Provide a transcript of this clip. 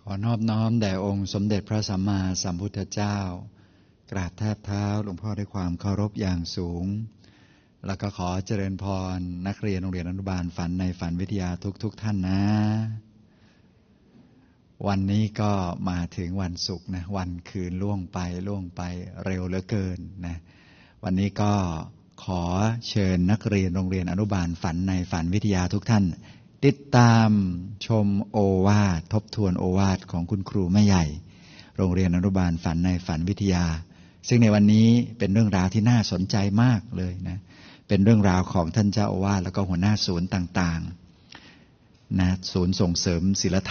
อนอบน้อมแด่องค์สมเด็จพระสัมมาสัมพุทธเจ้ากราบแทบเท้าหลวงพ่อด้วยความเคารพอย่างสูงแล้วก็ขอเจริญพรนักเรียนโรงเรียนอนุบาลฝันในฝันวิทยาทุกท่านนะวันนี้ก็มาถึงวันศุกร์นะวันคืนล่วงไปเร็วเหลือเกินนะวันนี้ก็ขอเชิญนักเรียนโรงเรียนอนุบาลฝันในฝันวิทยาทุกท่านติดตามชมโอวาททบทวนโอวาทของคุณครูแม่ใหญ่โรงเรียนอนุบาลฝันในฝันวิทยาซึ่งในวันนี้เป็นเรื่องราวที่น่าสนใจมากเลยนะเป็นเรื่องราวของท่านเจ้าอาวาสแล้วก็หัวหน้าศูนย์ต่างๆนะศูนย์ส่งเสริมศีล